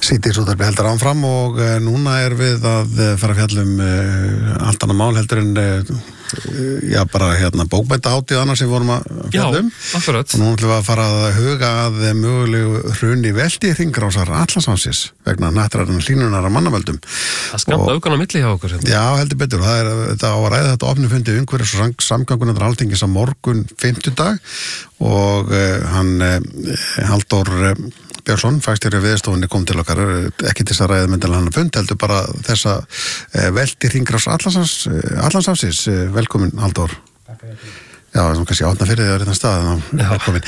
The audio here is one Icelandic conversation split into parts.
Sýtis útvarpi heldur áfram og núna við að fara að fjalla allt annað mál heldur en bara bókmenntahátíð annars sem vorum að fjalla akkurat. Og nú ætlum við að fara að huga að mögulegu hruni veldi hringrásar Atlantshafsins vegna hnattrænar hlýnunar af mannavöldum. Það skammt aukan á milli hjá okkur. Já, heldur betur. Þetta á að ræða þetta opnu fundi umhverfis og samgangunnar Alþingis á morgun 50 og hann Halldór Björnsson, fagstjóri Veðurstofunni kom til okkar, ekki til þess að ræða myndilega hann fund, heldur bara þessa veldi hringrás Atlantshafsins. Velkomin, Halldór. Takk fyrir því. Já, sem kannski átna fyrir því að þetta stað. Velkomin.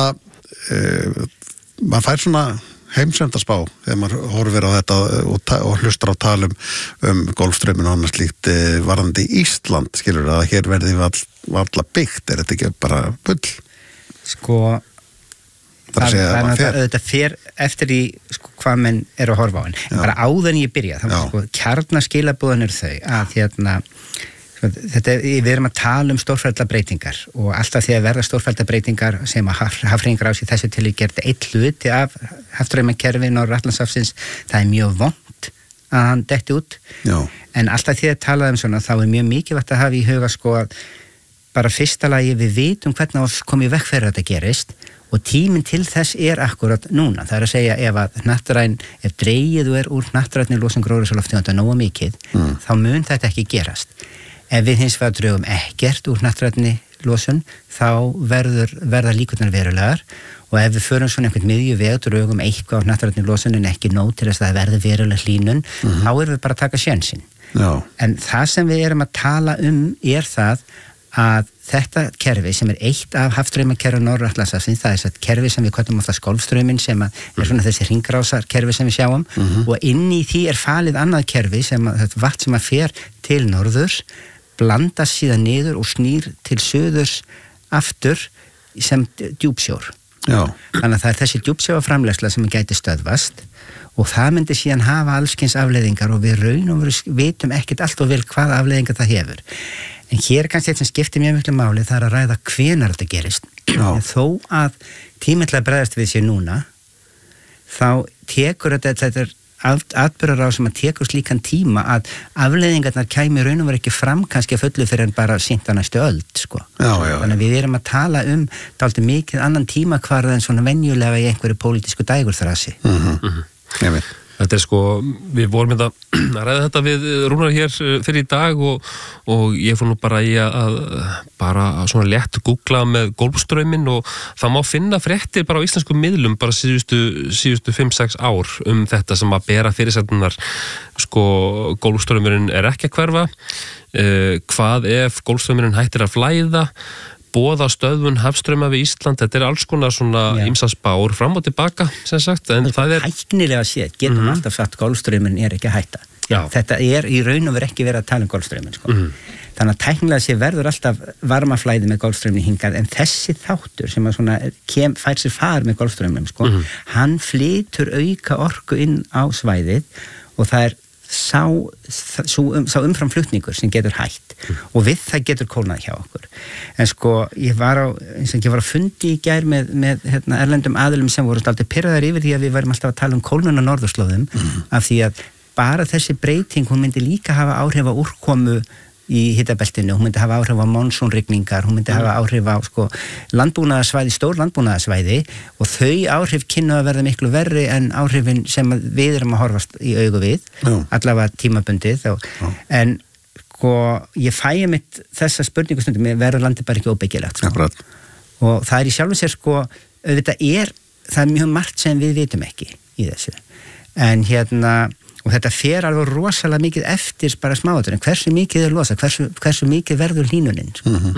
Maður fær svona heimsendarspá þegar maður horfir á þetta og hlustar á talum golfstrauminn og annars slíkt varðandi Ísland, skilur að hér verði varla byggt, þetta ekki bara bull? Sko, það fer eftir því hvað menn eru að horfa á en bara áður en ég byrja þá kjarnaskilabúðan þau að við erum að tala stórfellda breytingar og alltaf því að verða stórfellda breytingar sem að hafhringrás í þessu til gerði einn hluti af hafstraumakerfi Norður-Atlantshafsins, það mjög vont að hann detti út. Já. En alltaf því að tala svona þá mjög mikilvægt að hafa í huga að bara fyrsta lagi við vitum hvernig að komið vekk fyrir að þetta gerist og tíminn til þess akkurat núna. Það að segja ef dregið úr hnattrænni losun gróðurhúsalofttegunda nógu mikið, þá mun þetta ekki gerast. Ef við hins vegar drögum ekkert úr hnattrænni losun, þá verða líkurnar verulegar og ef við förum svona einhvern miðju veg drögum eitthvað á hnattrænni losun en ekki nóg til þess að það verði veruleg hlýnun, þá erum við bara að taka sénsinn. En það sem við erum að tala það að þetta kerfi sem eitt af hafstraumakerfi Norður-Atlantshafsins, það þess kerfi sem við köllum oftast golfstrauminn sem svona þessi hringrásarkerfi sem við sjáum og inn í því falið annað kerfi sem þetta vatn sem fer til norðurs, blandast síðan niður og snýr til suðurs aftur sem djúpsjór. Já. Þannig að það þessi djúpsjóarframleiðsla sem gæti stöðvast og það myndi síðan hafa allskyns afleiðingar og við raun og vitum ekkert allt og vel hvaða afleiðingar það hefur. En hér kannski eitt sem skiptir mjög miklu máli það að ræða hvenær þetta gerist. Þó að tímillega bregðast við sér núna, þá tekur þetta atburðarás sem að tekur slíkan tíma að afleiðingarnar kæmi raun og veru ekki fram kannski að fullu fyrir en bara sýnt á næstu öld, sko. Þannig að við erum að tala dálítið mikið annan tíma hvarð en svona venjulega í einhverju pólitísku dægurþrasi. Þetta við vorum að ræða þetta við Rúnar hér fyrir í dag og ég fór nú bara í að bara svona létt googla með golfstrauminn og það má finna fréttir bara á íslenskum miðlum bara síðustu 5-6 ár þetta sem að bera fyrirsættunar golfstraumurinn ekki að hverfa, hvað ef golfstraumurinn hættir að flæða, boða stöðvun hafstrauma við Ísland, þetta alls konar svona ýmsar spár fram og tilbaka sem sagt, en það hæknilega séð, getum alltaf sagt golfstrauminn ekki að hætta. Já. Þetta í raun og veru ekki verið að tala golfstrauminn, Þannig að tæknilega séð verður alltaf varmaflæði með golfstrauminn hingað, en þessi þáttur sem að svona fær sér far með golfstrauminn, hann flytur auka orku inn á svæðið og það sá umframflutningur sem getur hætt og við það getur kólnað hjá okkur. En ég var á fundi í gær með erlendum aðilum sem voru alltaf pirraðar yfir því að við varum alltaf að tala kólnun á norðurslóðum af því að bara þessi breyting, hún myndi líka hafa áhrif á úrkomu í hitabeltinu, hún myndi hafa áhrif á monsúnrigningar, hún myndi hafa áhrif á landbúnaðarsvæði, stór landbúnaðarsvæði og þau áhrif kynnu að verða miklu verri en áhrifin sem við erum að horfast í augu við, allavega tímabundið en ég fæ mitt þessa spurningu stundum, verður landið bara ekki óbyggilegt og það í sjálfu sér auðvitað það mjög margt sem við vitum ekki í þessu en og þetta fer alveg rosalega mikið eftir bara smáatriðum, hversu mikið losa, hversu mikið verður hlýnunin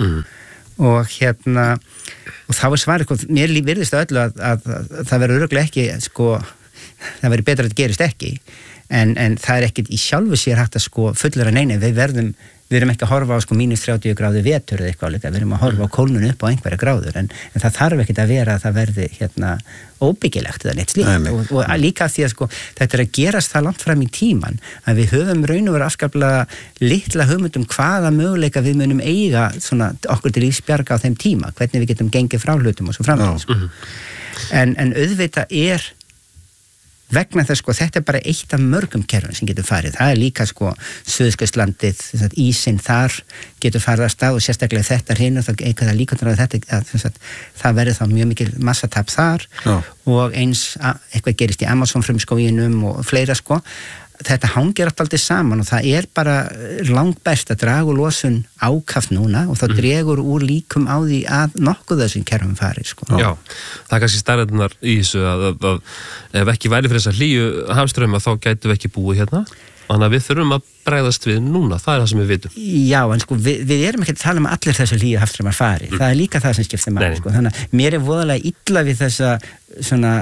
og og þá svarið, mér virðist öllu að það verður örugglega ekki það verður betra að þetta gerist ekki en það ekki í sjálfu sér hægt að fullera neina, við erum ekki að horfa á mínus 30 gráðu vetur eða eitthvað líka, við erum að horfa á kólnun upp á einhverja gráður en það þarf ekki að vera að það verði óbyggilegt eða neitt slíkt og líka því að þetta að gerast það langt fram í tíman að við höfum raun og veru afskaplega litla hugmyndum hvaða möguleika við munum eiga okkur til lífsbjarga á þeim tíma, hvernig við getum gengið frá hlutum og svo framvegis en auðvitað vegna þess sko, þetta bara eitt af mörgum kerfum sem getur farið, það líka sko Suðurskautslandið, ísinn þar getur farið að stað og sérstaklega þetta hreinu, þá eitthvað líkundur að þetta það verður þá mjög mikil massatap þar og eins eitthvað gerist í Amazon frumskóginum og fleira sko. Þetta hangir alltaf saman og það bara langbest að draga úr losun ákaft núna og þá dregur úr líkum á því að nokkuð þessum kerfum fari sko. Já, það kannski stærðarnar í þessu að ef ekki væri fyrir þessa hlýju hafstrauma þá gætum við ekki búið hérna. Þannig að við þurfum að bregðast við núna, það það sem við vitum. Já, en sko við erum ekki að tala um allir þessu hlýju hafstraumar fari. Það líka það sem skiptir máli sko. Þannig að mér voðalega illa við þessa svona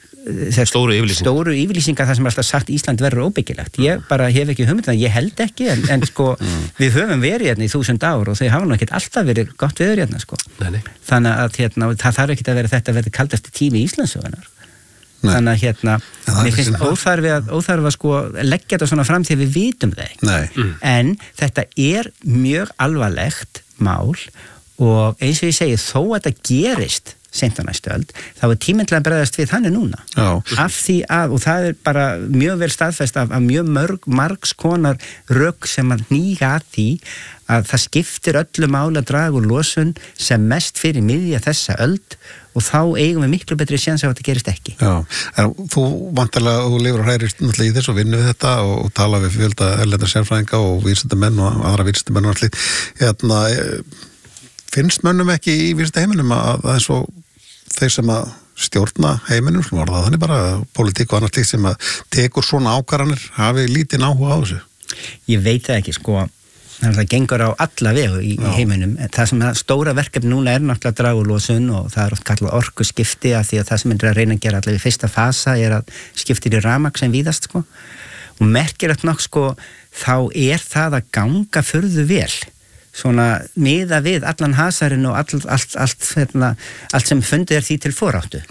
stóru yfirlýsingar þar sem alltaf sagt Ísland verður óbyggilegt. Ég bara hef ekki hugmynd ég held ekki, en sko við höfum verið hérna í 1000 ár og þau hafa nú ekkert alltaf verið gott veður hérna sko. Nei. Þannig að það þarf ekki að vera þetta verður kaldasti tími Íslandssögunnar. Þannig að mér finnst óþarfi að sko leggja þetta svona fram því við vitum það. En þetta mjög alvarlegt mál og eins og ég segi þó að þetta gerist seint á næstu öld, þá tíminn til að bregðast við þannig núna. Af því að, og það bara mjög vel staðfest af mjög margs konar rök sem að hníga að því að það skiptir öllu máli að draga úr losun sem mest fyrir miðja þessa öld og þá eigum við miklu betri séns að þetta gerist ekki. Já, en þú vantarlega, þú lifur og hrærir náttúrulega í þess og vinnur við þetta og tala við fjölda erlendra sérfræðinga og vísindamenn og aðra vísindamenn og allir. Finnst mönnum ekki í vísindaheiminum að eins og þeir sem að stjórna heiminum, sem var það þannig bara politík og annars líkt sem að tekur svona ákvarðanir hafi lítinn áhuga á þessu? Ég veit það ekki, sko. Það gengur á alla vegu í heiminum. Það sem stóra verkefni núna náttúrulega að draga úr losun og það oft kallað orkuskipti af því að það sem að reyna að gera allavega í fyrsta fasa að skiptir í rafmagn sem víðast, sko. Og merkilegt nokk, sko, þá það að ganga furðu vel. Svona miða við allan hasarinn og allt sem fundið því til foráttu.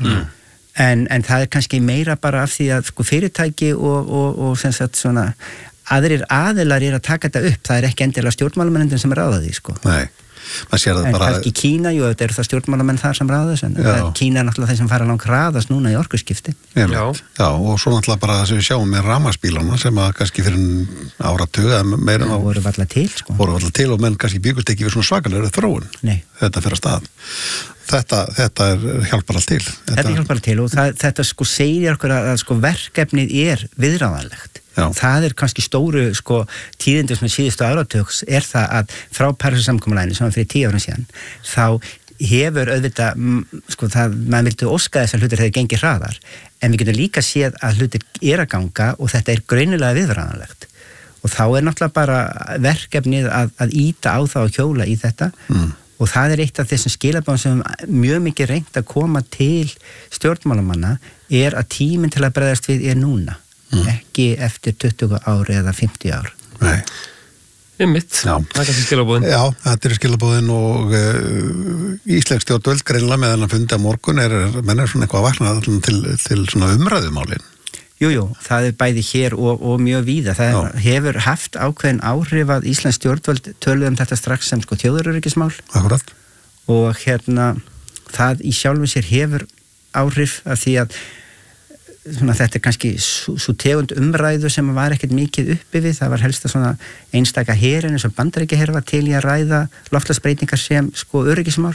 En það kannski meira bara af því að sko, fyrirtæki og sem sagt svona aðrir aðilar að taka þetta upp. Það ekki endilega stjórnmálamennir sem ráða því sko. Nei. En bara kannski Kína, jú, þetta það stjórnmálamenn þar sem ráðast, en Kína náttúrulega þeir sem fara langt hraðast núna í orkuskipti. Já, og svo náttúrulega bara það sem við sjáum með rafmagnsbílana sem að kannski fyrir áratug eða meira voru varla til, sko. Voru varla til og menn kannski byggust ekki við svona svakalega þróun. Nei. Þetta fyrir að stað. Þetta hjálpar allt til. Þetta hjálpar allt til og þetta sko segir okkur að sko verkefnið viðráðanlegt. Það kannski stóru sko tíðindi sem síðustu áratugs það að frá Parísarsamkomulaginu sem var fyrir 10 árum síðan þá hefur auðvitað sko maður vildi óska þess að hlutir þeir gengi hraðar en við getum líka séð að hlutir að ganga og þetta greinilega viðráðanlegt og þá náttúrulega bara verkefnið að ýta á það og hjóla í þetta og það eitt af þessum skilabáðum sem mjög mikið reynt að koma til stjórnmálamanna að tíminn til að bregðast við núna ekki eftir 20 ár eða 50 ár. Nei. Einmitt, það kannski skilabóðin. Já, þetta skilabóðin og íslensk stjórnvöld greinilega með þennan fundi á morgun menn svona eitthvað að vakna til svona umræðumálin. Jú, það bæði hér og mjög víða. Það hefur haft ákveðin áhrif að íslensk stjórnvöld töluðu þetta strax sem sko þjóðaröryggismál. Akkurat. Og það í sjálfu sér hefur áhrif af því að svona, þetta kannski svo tegund umræðu sem var ekkert mikið uppi við, það var helst að svona einstaka herin eins og Bandaríkjaher var til í að ræða loftslagsbreytingar sem sko öryggismál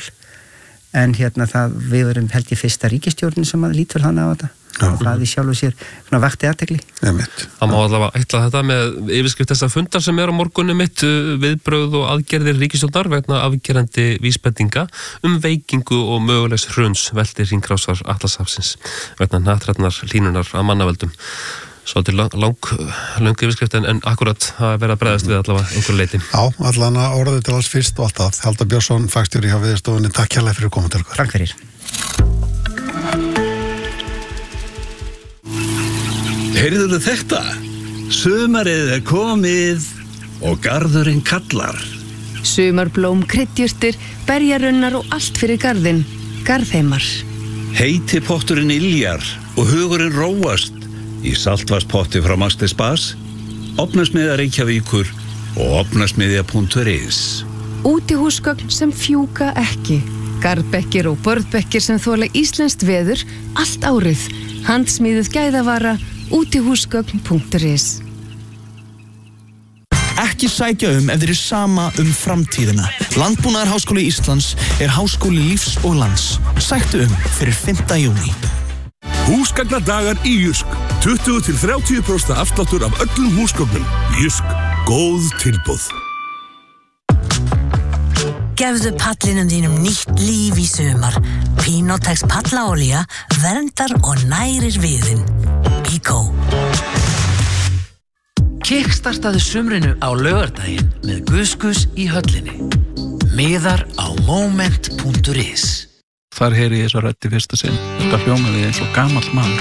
en við verum held í fyrsta ríkisstjórnin sem að lítur hana á þetta og það í sjálfu sér svona vakti athygli. Það má allavega ætla þetta með yfirskrift þessa fundar sem á morgunum mitt viðbrögð og aðgerðir ríkisstjórnar vegna afgerandi vísbendinga veikingu og mögulegs hruns velti hringrásar Atlantshafsins vegna hnattrænnar hlýnunar af mannavöldum. Svo til lang yfirskrift en akkurat að vera að bregðast við allavega einhver leiti. Já, allavega orðið til alls fyrst og alltaf. Halldór Björnsson, fagstjóri hjá Veðurstofunni. Takk hérlega fyrir að koma til okkur. Takk fyrir. Heyrðuðu þetta? Sumarið komið og garðurinn kallar. Sumarblóm, kryddjurtir, berjarunnar og allt fyrir garðinn. Garðheimar. Heiti potturinn yljar og hugurinn róast í saltvarspotti frá Master Spas, Ofnasmiðja Reykjavíkur og ofnasmiðja.is. Útihúsgögn sem fjúka ekki. Garðbekkir og borðbekkir sem þola íslenskt veður allt árið. Handsmíðuð gæðavara Útihúsgögn.is. Ekki sækja ef þeir eru sama framtíðina. Landbúnaðarháskóli Íslands háskóli lífs og lands. Sæktu fyrir 5. júní. Húsgagnadagar í Jysk. 20-30% afsláttur af öllum húsgögnum. Jysk. Góð tilboð. Gefðu pallinum þínum nýtt líf í sumar. Pinotex pallaolía verndar og nærir viðinn. Eco. Kickstartaðu sumrinu á laugardaginn með Guskus í höllinni. Miðar á moment.is. Þar heyri ég þessa rödd í fyrsta sinn. Þetta hljómaði eins og gamall maður.